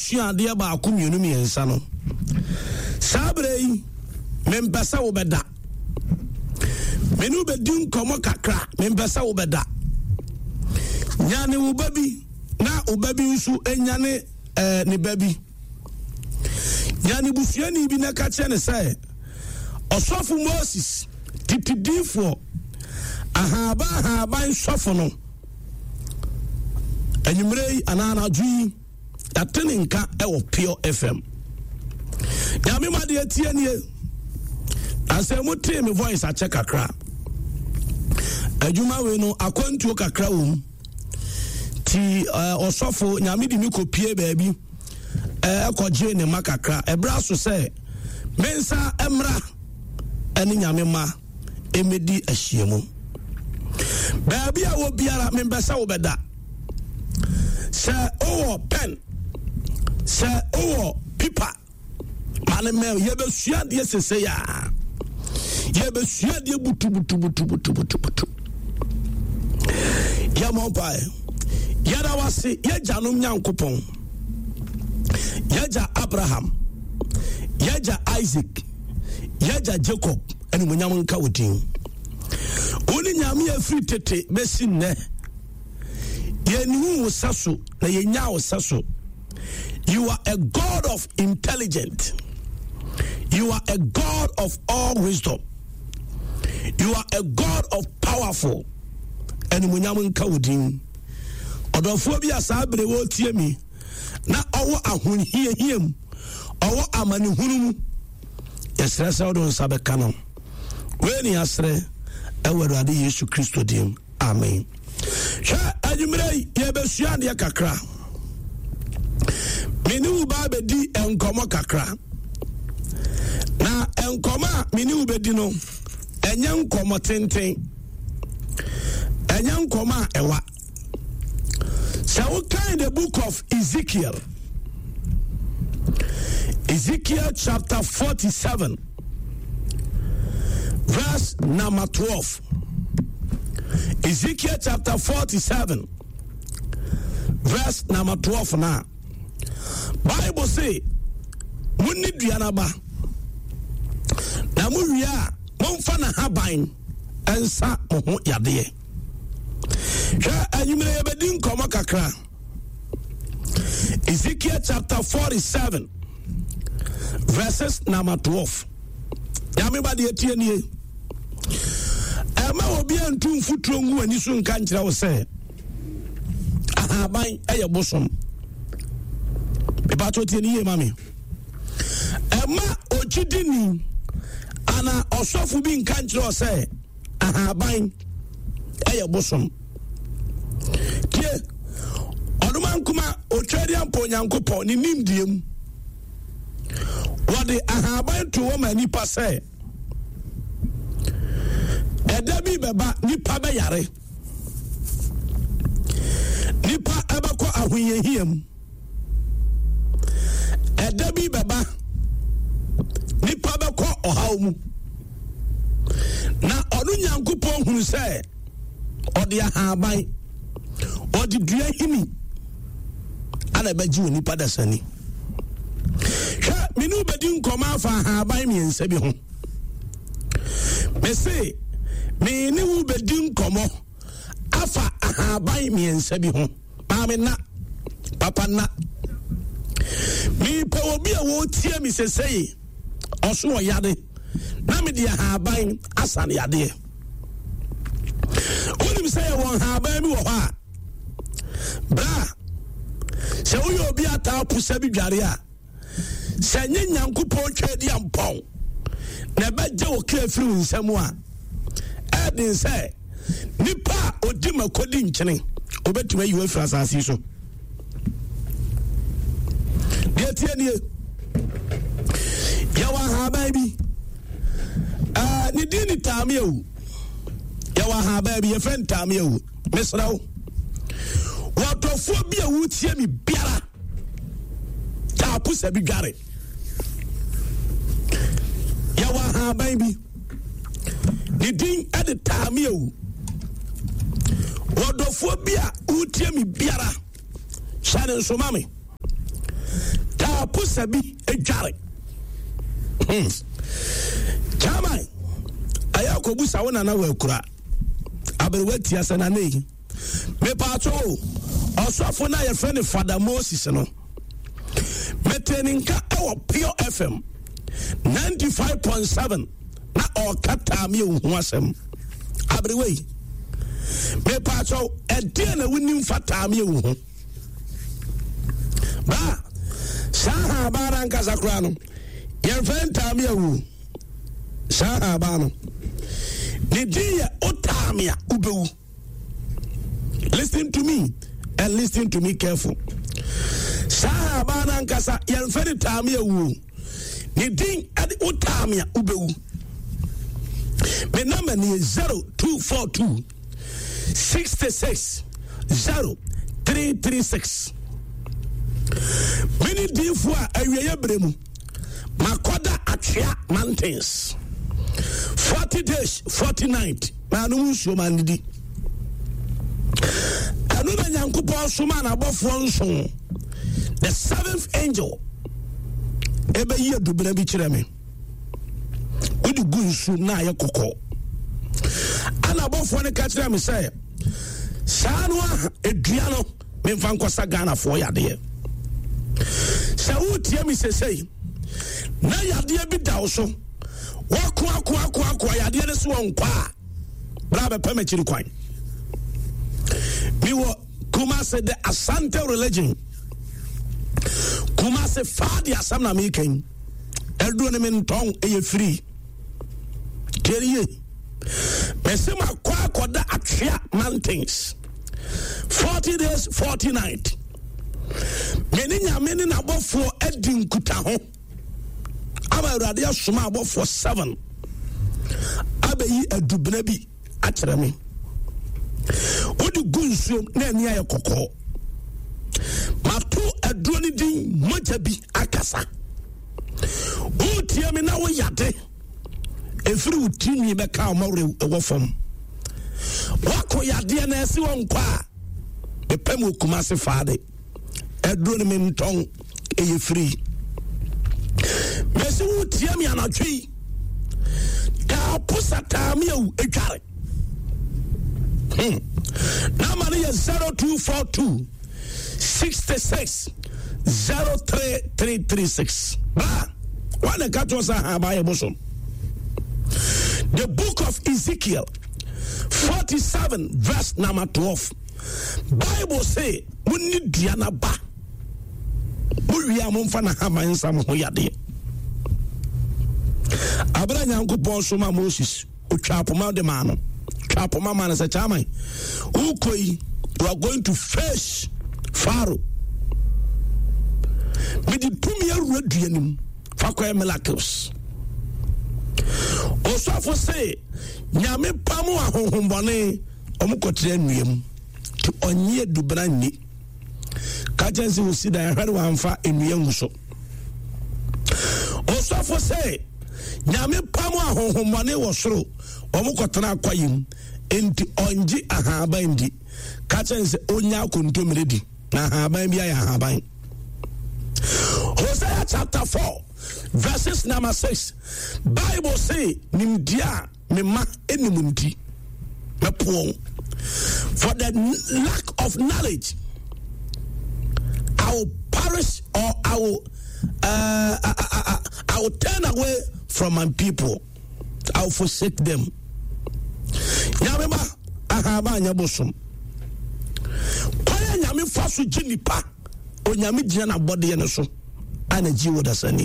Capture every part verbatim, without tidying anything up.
sua ade ba akum yenu miensa no sabre yi membesa wo beda menu bedin komo kakra membesa wo beda nyane wo babi na wo babi nso enyane eh ne babi nyane busuani bi na ka che ne sai osofo Moses titidifo ahaba ahaba nsofo no enyimrei anana dwi atene nka e wo Pure F M nyame ma de atie nie asemu te me voice a check kakra adwuma we no akwantuo kakra wom ti osofo nyame di mi kopie baabi eh ekoje ne makakra ebra so se mensa emra eni nyame ma emedi ahiemu baabi a wo biara membesa wo beda se owo pen se owo pipa mane me yebe sua de sese ya yebe sua de butu butu butu butu butu butu ya mo pai ya da wase ya janum nyankopon yaja Abraham yaja Isaac yaja Jacob eni munyam nka wodin oni nyame afri tete besi ne yenu saso na yenya saso. You are a God of intelligence. You are a God of all wisdom. You are a God of powerful. Eni munyam nka wodin odofo bi asabre wo tie mi na owo ahun hie hiem owo amani hunu yesre se odon sabe kanon we ni asre ewurade Yesu Kristo dim amen. Sha ajumrei ye besua de kakra meni ba be di enkomo kakra na enkoma meni u be di no enye enkomo tenten enye enkoma ewa. So we kind the book of Ezekiel. Ezekiel chapter forty-seven, verse number twelve. Ezekiel chapter forty-seven, verse number twelve now. Bible say, Muni dianaba. Namuria, Monfana habain, and sa moho yade. Ezekiel chapter forty-seven, verses number twelve. Yamibadi etienne. Ema obi antum futuro ngu ani so nka nkyira wo se. Ahaban eye bosom. Bebato tieni ye mami. Ema ochidini ana osofu bi nka nkyira wo se. Ahaban eye bosom. Tie oduman kuma otwari ampo nyankopon ni nimdiem wode ahaban to wo mani pase edabi beba nipa be yare nipa abako ahoyehiem edabi beba nipa beko ohawmu na onu nyankopon hunu se ode ahaban odi dua himi ana baji woni padasani hwa minu badin koma fa ha ban mi ensa bi ho me se me ni wu badin komo afa ha ban mi ensa bi ho ma me na papa na mi pa obi a wo tie mi sesei oso oyade na me dia ha ban asan yade oni mi say won ha ban mi wo ha bra se uyo obi ata pusa bi dware a se nye nyankopon twedi ampon na beje o kra firi nsam a edin se nipa odi makodi nkyene obetuma yiwe firi asase so de tie nie ya wa ha ba bi ah ni di ni tame ewu ya wa ha ba bi ye fen tame ewu mesrawo watofo bia wutie mi biara ta pusa bi dware ya wa ha ban bi ni din ade tame ewu watofo bia wutie mi biara shane so mame pusa bi edware hmm chama aya ko busa wona na wakura aberwati asana nei me pato osofo na ye friend Father Moses no meteninka ewo Pure F M ninety-five point seven na o kata mi hu asem aberwe me pato e de na woni fata mi hu ba saha baranka sakrano ye friend ta mi hu saha bano nidia otamia ubewu. Listen to me and listen to me careful. Saha bana nkasa yanferi tamia wu. Nidin adi otamia ubewu. My number is zero two four two six six zero three three six. Many diffua awiye bremu. Makoda Achia Mountains. Forty days, forty nights. Manu so manidi. Anu na Nyankopon suma na abofo nso. The seventh angel. Ebe ye dubena bi kire me. Odi gunsu na ye kokko. Ana abofo ne ka kire me say. Sanu edua no me mfa nkosa Ghana fo yade. Sa wutie mi sesei. Na yade bi da so. Wako wako wako wako yade ne so nkwa. Bra be peme chiri kwan. Mi wo Kumase the Asante religion. Kumase fadi asam na mi ken. Eldo ne men tong eye free. Teriye. Mesema kwa koda Achia Mountains. forty days, forty nights. Meni nyameni na bofo edi nkuta ho. Aba urade asoma abofo seven. Abeyi adubena bi akyere me. Odi gunsu na eni aye kokko. Mato aduro din moja bi akasa. Utie me na wo yade. Efiri utini be ka omore ewo fam. Wako yade na esi won kwa. Be pem Kumase fade. Aduro me ntong eye free. Mesi utie me anatwi. Ta pusa ta me u edware. Hmm. Number is zero two four two six six zero three three three six. Ba, what the cat was a by bosom. The book of Ezekiel forty-seven, verse number twelve. Bible say, we need Diana ba. We are Mumfana Hama in some Hoyade. Abraham Yankupon Suma Moses, Uchapoma de Mano. Chapoma man as a chamai. Ukoi, you are going to face Pharaoh. With the premier radianum, Fakwa Melakos. Also, for say, Yame Pamu Hombane, Omukotrenium, to Onye Dubrani. Kajansi will see that I heard one far in Yamuso. Also, for say, Yame Pamu Hombane was through. Omukotana kwayim enti onji ahaba ndi kacha nse onya kontom ready na ahaba bia ya ahaba. Hosea chapter four verses number six. Bible say nimdia mema enimumti mepo. For the lack of knowledge I will perish, or I will uh, I, I, I, I will turn away from my people. I will forsake them. Nyamema ahaba nya bosom. Kwaya nyame faso ginipa o nyame gina na bode ne so ana ji wodasani.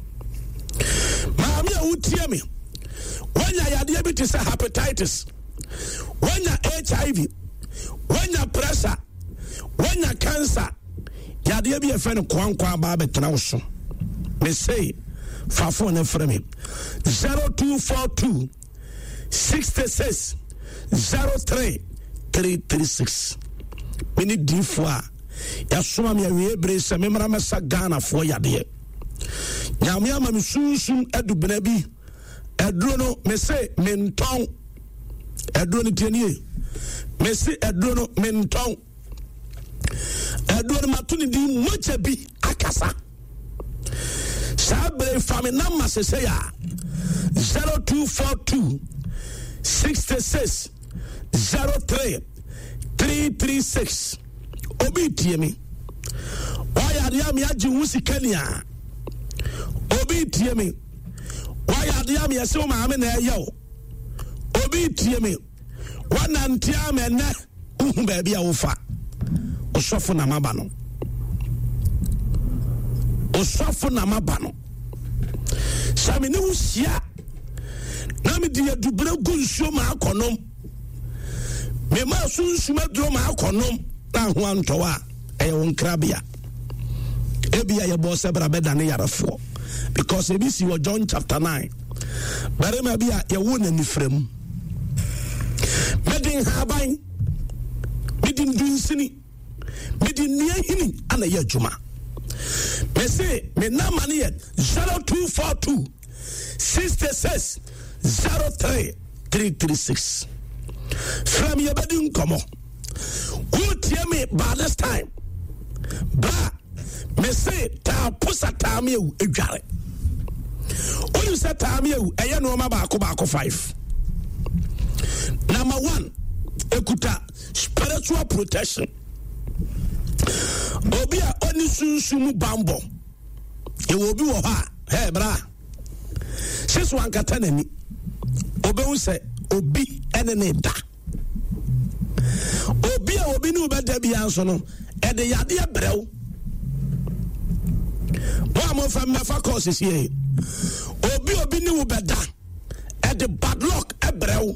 Maami a wutie me. Wanya yade bi te say hepatitis. Wanya H I V. Wanya pressure. Wanya cancer. Yade bi e fe no kwankwa ba betena wo so. Me say fafo ne frɛ me zero two four two six six zero three three three six. Mini difwa ya soma mi awie bre se me mra mesa Ghana fo yade. Nyame ama mi sunsun adubena bi eduro no me se menton eduro ni tienie me se eduro no menton eduro matuni di moja bi akasa Sabre family number say ya zero two four two sixty-six zero three three three six. Obi tie me. Why are you me aji wusi Kenya? Obi tie me. Why are you me aso ma me na yo? Obi tie me. One antia me na uhu baby a wofa. Osofo na maba no. Osofo na maba no. Sami ne wusia. Na me dia dubra gunsuo ma akonom. Me ma sunsuma dro ma akonom na ho antowa e won krabia. Ebia ye bo se bra beda ne yarefo. Because ebi si wo John chapter nine. Bare ma bia ye wo na nifrem. Medin haban. Medin dunsini. Medin niahini ana ye adwuma. Me say me na mane ye zero two four two sixty-six zero three three three six. From your bedroom, come on. Who tell me by this time? Ba, me say, ta pusa tami u ejare. When you say tami u, aya no ma bako bako five. Number one, ekuta spiritual protection. Obia oni sunsumu bambo. E obi wo ha, hey bra. Sis wan katana ni. Obe un say obi enene da. Obi a obi ni ubeda bi anso no e de yade ebrew. Wa mo fa me fa courses here. Obi obi ni ubeda e de bad luck ebrew.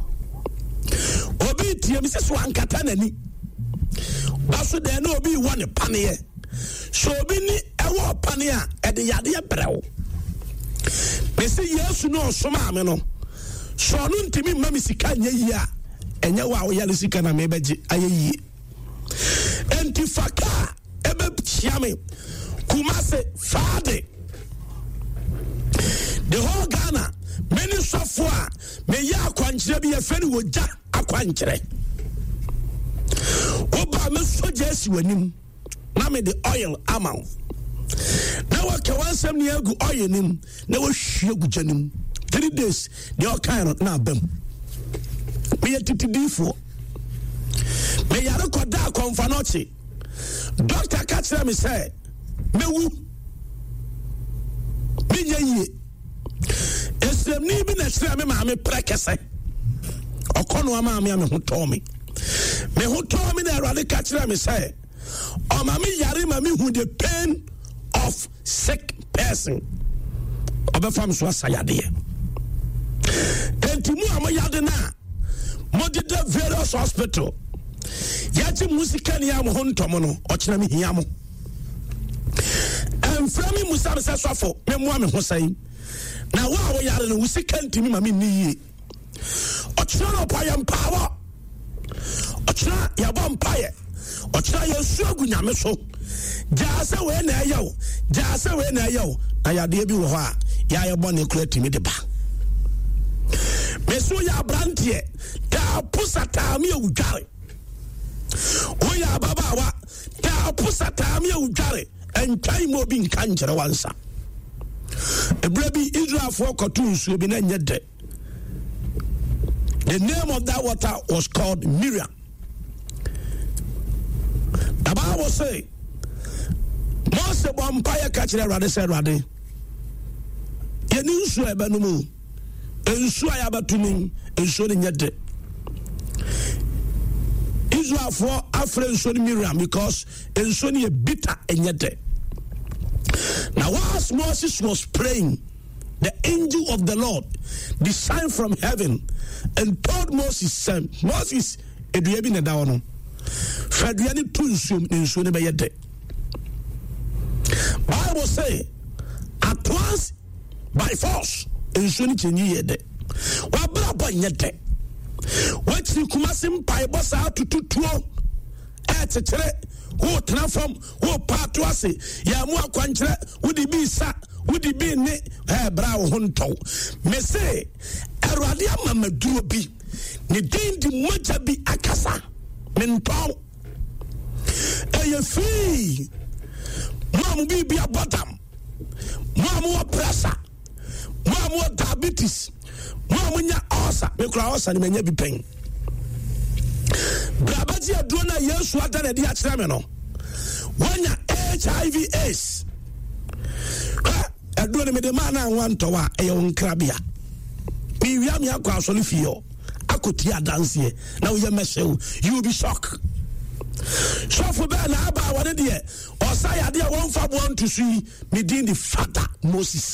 Obi tie mi seso ankata nani. Baso de na obi won pane. So obi ni ewo pane a e de yade ebrew. Me say Yesu no so ma me no. So no ntimi mama sika nya yi a enye wa wo yale sika na me beje ayeyi enti faka ebe chiame kumase fade the whole Ghana many sofo me ya akwankyere bi ye fani woja akwankyere oba me soja si wanim na me the oil amount na wa ke wansam ne agu oil nim na wa hwie gujanim three days they all kind of na bam me yetiti difo me yare koda konfanochi doctor catch me say me wu me ye esem ni bi na sira me ma me prekese okono ama me me hoto me me hoto me na rade catch me say o ma me yare ma me hu the pain of sick person obefam so asayade enti mu amoyade na modida various hospital yaji musika ni am hontomo no ochina me hiamo emframi musa me sesofo me mo me ho sai na wa wo yare no musika ntimi ma me niye ochina no pa yam pawo ochina ya bom paye ochina yesu agunyame so jaase we na yawo jaase we na yawo ayade bi wo ho a ya ye bone kratimi de ba meso ya brantie ta pusata mi udware o ya baba wa ta pusata mi udware entwai mo bi nka nkere wansa ebra bi Israel for kotu nsuo bi na nyede. The name of that water was called Miriam. The Bible say Mose bompire kachire rade se rade ye ni nsuo ebe no mu ensuo ya batumi ensuo ni nyede. Israel for Afro ensuo ni Miriam because ensuo ni bitter enyede. Now whilst Moses was praying, the angel of the Lord descended from heaven and told Moses, son, Moses, eduabi na dawo no faduani tu nsuo nsuo ne beyede. Bible say at once by force nsuo ni chenyi yede wa bra bo nyede wachi kumasim pai bosa tututuo e chechere wo transform wo pato ase ya mu akwankyere wo di bi sa wo di bi ne e bra wo honto me say erade amamaduro bi ne din di moja bi akasa mentao e ye free mamu bi bi abodam mo mo pressure, mo mo diabetes, mo mo nya ulcer, me kura ulcer ni menya bi pen. Brabati aduro na Yesu adana di akyerɛ me no. Wanya H I V AIDS. Ha, aduro ne me de ma na anwanto wa ɛyɛ wonkrabia. Mi wia me akwa asɔle fie akoti adanse na wo ye mesew, you will be shocked. So for be na aba wone de o say ade a won fa bo nto so yi me din the father Moses.